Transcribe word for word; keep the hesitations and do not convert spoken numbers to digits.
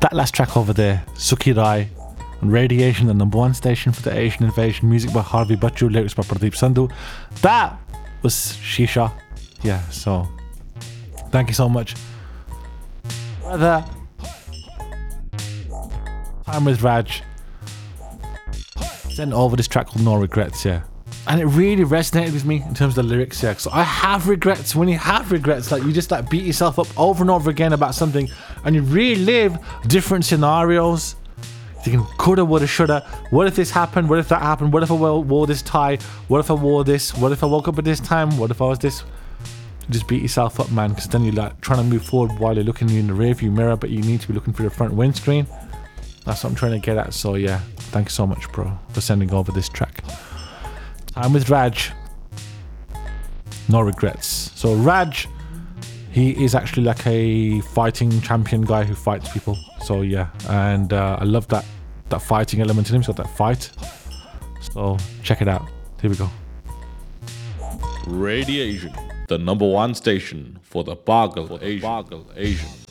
that last track over there, Sukhi Rai, on Radiation, the number one station for the Asian Invasion, music by Harvey Bachu, lyrics by Pradeep Sandhu. That was Shisha. Yeah, so thank you so much. Brother, Time with Raj sent over this track called No Regrets, yeah. And it really resonated with me in terms of the lyrics, yeah. So I have regrets. When you have regrets, like you just like beat yourself up over and over again about something, and you relive different scenarios. You can coulda, woulda, shoulda. What if this happened? What if that happened? What if I wore this tie? What if I wore this? What if I woke up at this time? What if I was this? You just beat yourself up, man, because then you're like trying to move forward while you're looking in the rearview mirror, but you need to be looking for the front windscreen. That's what I'm trying to get at. So yeah, thank you so much, bro, for sending over this track. Time with Raj. No regrets. So Raj, he is actually like a fighting champion guy who fights people. So yeah, and uh, I love that that fighting element in him. He's got that fight. So check it out. Here we go. Radiation, the number one station for the Pagal Asian. Pagal Asian.